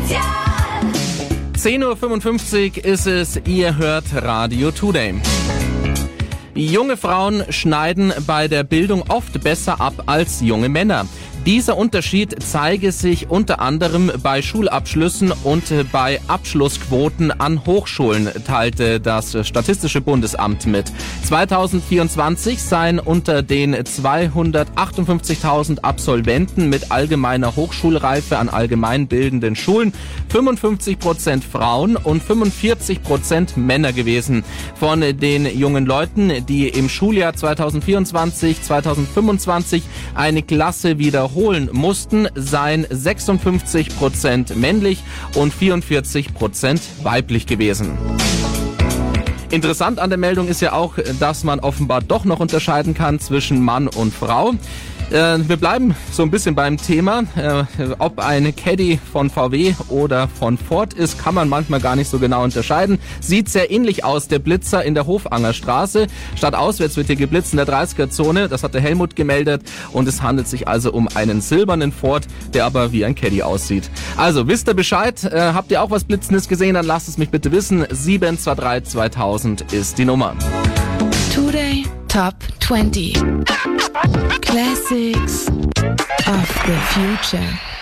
10:55 Uhr ist es, ihr hört Radio Today. Junge Frauen schneiden bei der Bildung oft besser ab als junge Männer. Dieser Unterschied zeige sich unter anderem bei Schulabschlüssen und bei Abschlussquoten an Hochschulen, teilte das Statistische Bundesamt mit. 2024 seien unter den 258.000 Absolventen mit allgemeiner Hochschulreife an allgemeinbildenden Schulen 55% Frauen und 45% Männer gewesen. Von den jungen Leuten, die im Schuljahr 2024/2025 eine Klasse wiederholen mussten, seien 56% männlich und 44% weiblich gewesen. Interessant an der Meldung ist ja auch, dass man offenbar doch noch unterscheiden kann zwischen Mann und Frau. Wir bleiben so ein bisschen beim Thema. Ob eine Caddy von VW oder von Ford ist, kann man manchmal gar nicht so genau unterscheiden. Sieht sehr ähnlich aus, der Blitzer in der Hofangerstraße. Statt auswärts wird hier geblitzt in der 30er-Zone. Das hat der Helmut gemeldet. Und es handelt sich also um einen silbernen Ford, der aber wie ein Caddy aussieht. Also, wisst ihr Bescheid? Habt ihr auch was Blitzendes gesehen? Dann lasst es mich bitte wissen. 723-2000 ist die Nummer. Today Top 20 Classics of the Future.